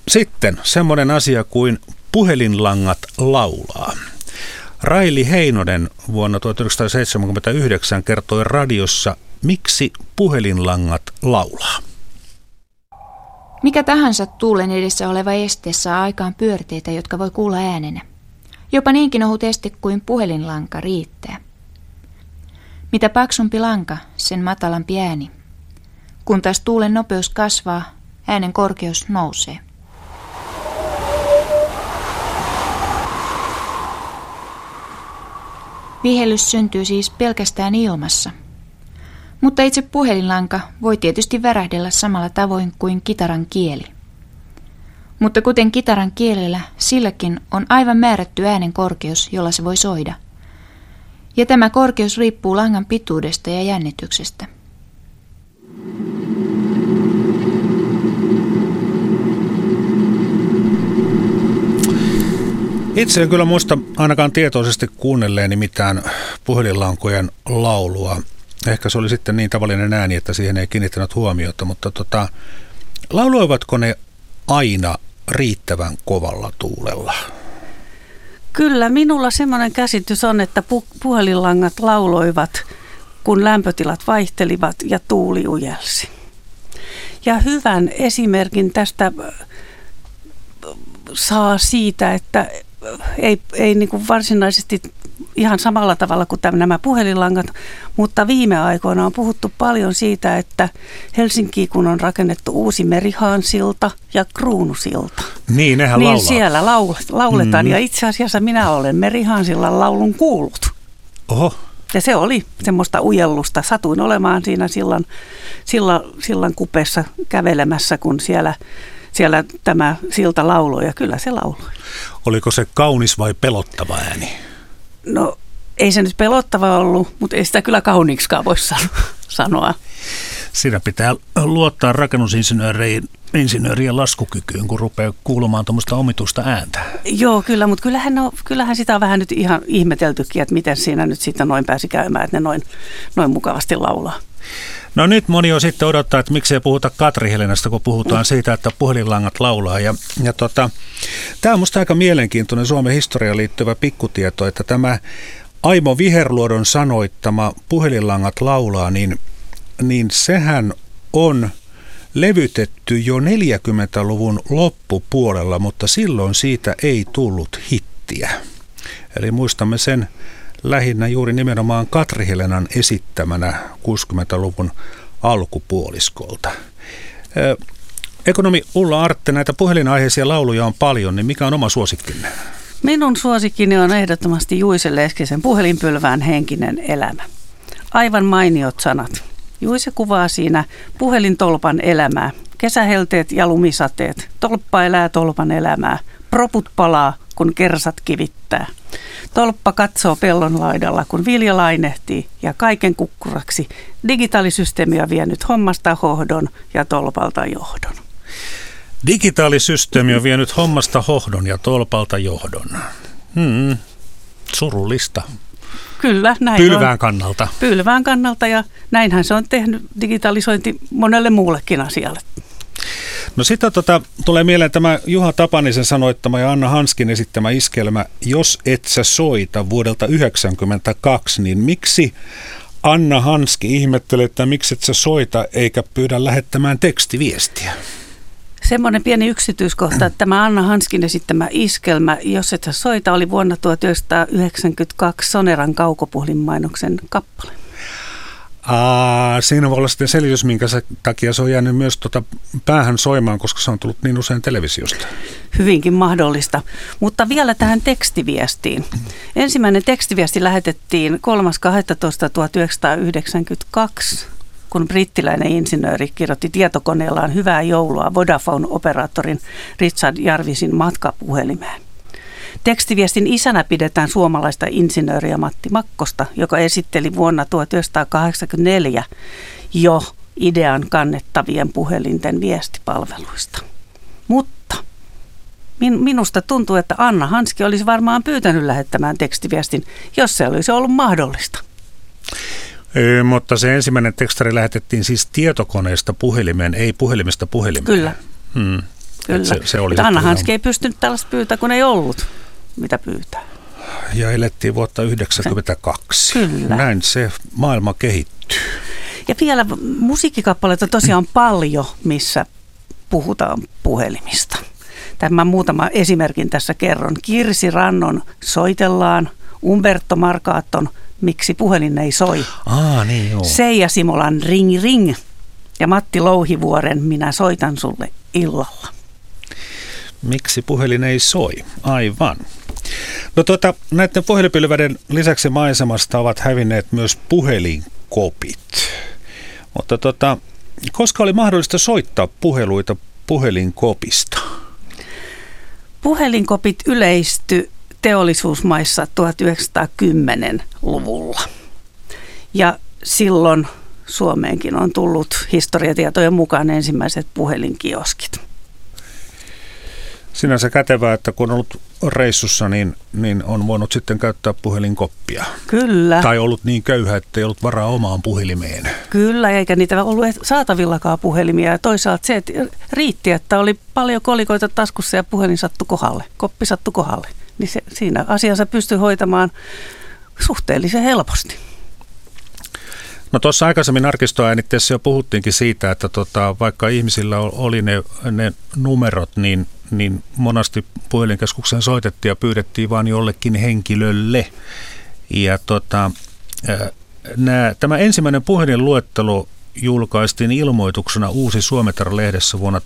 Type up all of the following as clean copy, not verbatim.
Sitten semmoinen asia kuin puhelinlangat laulaa. Raili Heinonen vuonna 1979 kertoi radiossa, miksi puhelinlangat laulaa. Mikä tahansa tuulen edessä oleva este saa aikaan pyörteitä, jotka voi kuulla äänenä. Jopa niinkin ohut este kuin puhelinlanka riittää. Mitä paksumpi lanka, sen matalampi ääni. Kun taas tuulen nopeus kasvaa, äänen korkeus nousee. Vihellys syntyy siis pelkästään ilmassa. Mutta itse puhelinlanka voi tietysti värähdellä samalla tavoin kuin kitaran kieli. Mutta kuten kitaran kielellä, silläkin on aivan määrätty äänen korkeus, jolla se voi soida. Ja tämä korkeus riippuu langan pituudesta ja jännityksestä. Itse en kyllä muista ainakaan tietoisesti kuunnelleeni mitään puhelinlankojen laulua. Ehkä se oli sitten niin tavallinen ääni, että siihen ei kiinnittänyt huomiota, mutta lauloivatko ne aina riittävän kovalla tuulella? Kyllä, minulla semmoinen käsitys on, että puhelinlangat lauloivat, kun lämpötilat vaihtelivat ja tuuli ujelsi. Ja hyvän esimerkin tästä saa siitä, että ei niin kuin varsinaisesti ihan samalla tavalla kuin nämä puhelinlangat, mutta viime aikoina on puhuttu paljon siitä, että Helsinkiin kun on rakennettu uusi Merihaansilta ja Kruunusilta, niin nehän niin laulaa. siellä lauletaan. Ja itse asiassa minä olen Merihaansillan laulun kuullut. Oho. Ja se oli semmoista ujellusta. Satuin olemaan siinä sillan kupeessa kävelemässä, kun siellä tämä silta lauloi, ja kyllä se lauloi. Oliko se kaunis vai pelottava ääni? No ei se nyt pelottava ollut, mutta ei sitä kyllä kauniiksikaan voi sanoa. Siinä pitää luottaa rakennusinsinöörien laskukykyyn, kun rupeaa kuulumaan tuommoista omituista ääntä. Joo, kyllä, mutta kyllähän sitä on vähän nyt ihan ihmeteltykin, että miten siinä nyt sitten noin pääsi käymään, että ne noin mukavasti laulaa. No nyt moni on sitten odottaa, että miksei puhuta Katri-Helenasta, kun puhutaan siitä, että puhelinlangat laulaa. Tämä on musta aika mielenkiintoinen Suomen historiaan liittyvä pikkutieto, että tämä Aimo Viherluodon sanoittama Puhelinlangat laulaa, niin sehän on levytetty jo 40-luvun loppupuolella, mutta silloin siitä ei tullut hittiä. Eli muistamme sen lähinnä juuri nimenomaan Katri-Helenan esittämänä 60-luvun alkupuoliskolta. Ekonomi Ulla Artte, näitä puhelinaiheisia lauluja on paljon, niin mikä on oma suosikkinne? Minun suosikkini on ehdottomasti Juise Leskisen Puhelinpylvään henkinen elämä. Aivan mainiot sanat. Juise kuvaa siinä puhelintolpan elämää. Kesähelteet ja lumisateet. Tolppa elää tolpan elämää. Proput palaa, kun kersat kivittää. Tolppa katsoo pellon laidalla, kun vilja lainehtii, ja kaiken kukkuraksi digitaalisysteemi on vienyt hommasta hohdon ja tolpalta johdon. Digitaalisysteemi on vienyt hommasta hohdon ja tolpalta johdon. Surullista. Kyllä, näin Pylvään on. kannalta. Pylvään kannalta, ja näinhän se on tehnyt digitalisointi monelle muullekin asialle. No sitten tulee mieleen tämä Juha Tapanisen sanoittama ja Anna Hanskin esittämä iskelmä Jos et sä soita vuodelta 1992, niin miksi Anna Hanski ihmettelee, että miksi et sä soita eikä pyydä lähettämään tekstiviestiä? Semmoinen pieni yksityiskohta, että tämä Anna Hanskin esittämä iskelmä Jos et sä soita oli vuonna 1992 Soneran kaukopuhelinmainoksen kappale. Siinä voi olla sitten selitys, minkä takia se on jäänyt myös päähän soimaan, koska se on tullut niin usein televisiosta. Hyvinkin mahdollista. Mutta vielä tähän tekstiviestiin. Ensimmäinen tekstiviesti lähetettiin 3.12.1992, kun brittiläinen insinööri kirjoitti tietokoneellaan hyvää joulua Vodafone-operaattorin Richard Jarvisin matkapuhelimeen. Tekstiviestin isänä pidetään suomalaista insinööriä Matti Makkosta, joka esitteli vuonna 1984 jo idean kannettavien puhelinten viestipalveluista. Mutta minusta tuntuu, että Anna Hanski olisi varmaan pyytänyt lähettämään tekstiviestin, jos se olisi ollut mahdollista. Mutta se ensimmäinen tekstari lähetettiin siis tietokoneesta puhelimeen, ei puhelimesta puhelimeen. Kyllä. Kyllä. Se oli Anna Hanski ei pystynyt tällaista pyytää, kun ei ollut mitä pyytää. Ja elettiin vuotta 1992. Kyllä. Näin se maailma kehittyy. Ja vielä musiikkikappaleita tosiaan paljon, missä puhutaan puhelimista. Tämä muutama esimerkin tässä kerron. Kirsi Rannon Soitellaan, Umberto Marcaton Miksi puhelin ei soi. Niin joo. Seija Simolan Ring Ring ja Matti Louhivuoren Minä soitan sulle illalla. Miksi puhelin ei soi? Aivan. No näiden puhelinpylväiden lisäksi maisemasta ovat hävinneet myös puhelinkopit. Mutta koska oli mahdollista soittaa puheluita puhelinkopista? Puhelinkopit yleistyi teollisuusmaissa 1910-luvulla. Ja silloin Suomeenkin on tullut historiatietojen mukaan ensimmäiset puhelinkioskit. Sinänsä kätevää, että kun on ollut reissussa, niin on voinut sitten käyttää puhelinkoppia. Kyllä. Tai ollut niin köyhä, että ei ollut varaa omaan puhelimeen. Kyllä, eikä niitä ollut saatavillakaan puhelimia. Ja toisaalta se, että riitti, että oli paljon kolikoita taskussa ja puhelin sattui kohdalle, koppi sattui kohdalle. Niin siinä asiansa pystyi hoitamaan suhteellisen helposti. No tuossa aikaisemmin arkistoäänitteessä jo puhuttiinkin siitä, että vaikka ihmisillä oli ne numerot, niin monasti puhelinkeskukseen soitettiin ja pyydettiin vain jollekin henkilölle. Ja tämä ensimmäinen puhelinluettelo julkaistiin ilmoituksena Uusi Suometar-lehdessä vuonna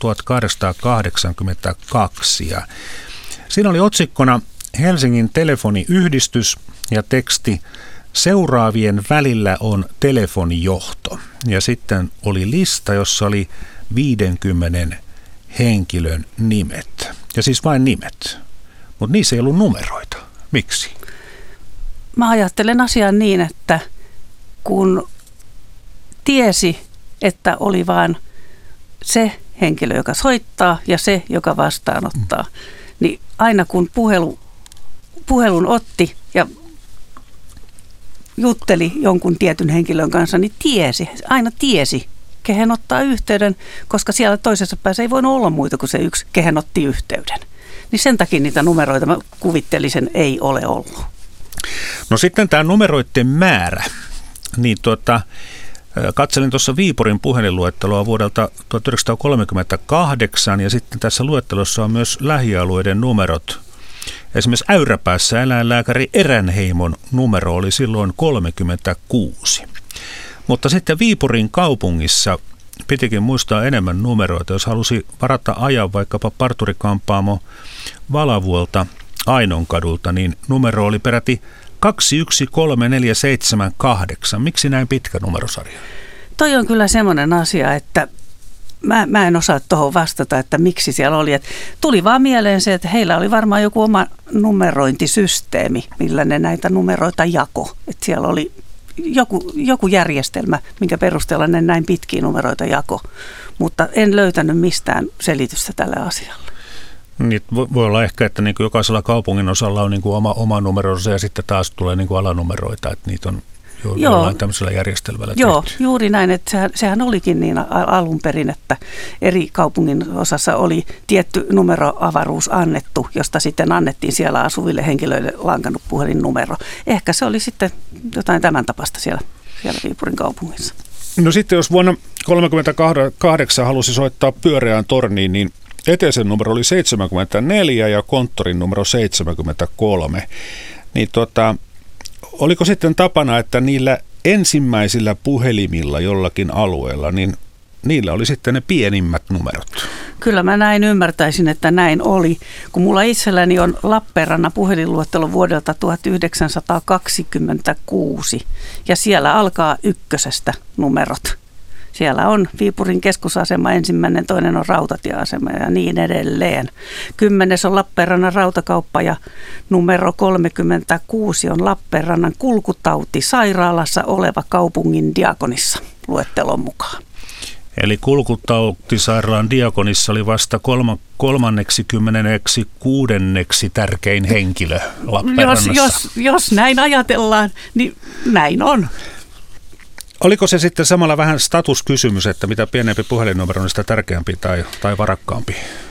1882. Ja siinä oli otsikkona Helsingin telefoniyhdistys ja teksti Seuraavien välillä on telefonijohto. Ja sitten oli lista, jossa oli 50 henkilön nimet. Ja siis vain nimet. Mutta niissä ei ollut numeroita. Miksi? Mä ajattelen asian niin, että kun tiesi, että oli vain se henkilö, joka soittaa ja se, joka vastaanottaa, niin aina kun puhelun otti ja jutteli jonkun tietyn henkilön kanssa, niin aina tiesi, kehen ottaa yhteyden, koska siellä toisessa päässä ei voinut olla muita kuin se yksi, kehen otti yhteyden. Niin sen takia niitä numeroita, mä kuvittelisen, ei ole ollut. No sitten tämä numeroiden määrä, niin katselin tuossa Viipurin puhelinluetteloa vuodelta 1938 ja sitten tässä luettelossa on myös lähialueiden numerot. Esimerkiksi Äyräpäässä eläinlääkäri Eränheimon numero oli silloin 36. Mutta sitten Viipurin kaupungissa pitikin muistaa enemmän numeroita. Jos halusi varata ajan vaikkapa parturikampaamo Valavuolta Ainonkadulta, niin numero oli peräti 213478. Miksi näin pitkä numerosarja? Toi on kyllä semmoinen asia, että mä en osaa tuohon vastata, että miksi siellä oli. Et tuli vaan mieleen se, että heillä oli varmaan joku oma numerointisysteemi, millä ne näitä numeroita jako. Että siellä oli joku järjestelmä, minkä perusteella ne näin pitkiä numeroita jako. Mutta en löytänyt mistään selitystä tälle asialle. Niin, voi olla ehkä, että niin kuin jokaisella kaupungin osalla on niin kuin oma numeronsa ja sitten taas tulee niin kuin alanumeroita, että niitä on jollain tämmöisellä järjestelmällä tehty. Joo, juuri näin, että sehän olikin niin alun perin, että eri kaupungin osassa oli tietty numeroavaruus annettu, josta sitten annettiin siellä asuville henkilöille lankannut puhelinnumero. Ehkä se oli sitten jotain tämän tapasta siellä Viipurin kaupungissa. No sitten jos vuonna 1938 halusi soittaa pyöreään torniin, niin eteisen numero oli 74 ja konttorin numero 73. Niin oliko sitten tapana, että niillä ensimmäisillä puhelimilla jollakin alueella, niin niillä oli sitten ne pienimmät numerot? Kyllä mä näin ymmärtäisin, että näin oli. Kun mulla itselläni on Lappeenrannan puhelinluettelo vuodelta 1926 ja siellä alkaa ykkösestä numerot. Siellä on Viipurin keskusasema ensimmäinen, toinen on rautatieasema ja niin edelleen. 10 on Lappeenrannan rautakauppa ja numero 36 on Lappeenrannan kulkutautisairaalassa oleva kaupungin diakonissa luettelon mukaan. Eli kulkutautisairaalan diakonissa oli vasta 36. tärkein henkilö Lappeenrannassa. Jos näin ajatellaan, niin näin on. Oliko se sitten samalla vähän statuskysymys, että mitä pienempi puhelinnumero, niin sitä tärkeämpi tai varakkaampi?